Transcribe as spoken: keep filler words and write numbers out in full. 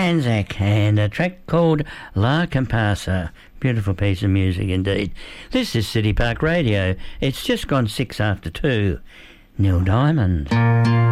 Anzac and a track called La Comparsa. Beautiful piece of music indeed. This is City Park Radio. It's just gone six after two. Neil Diamond.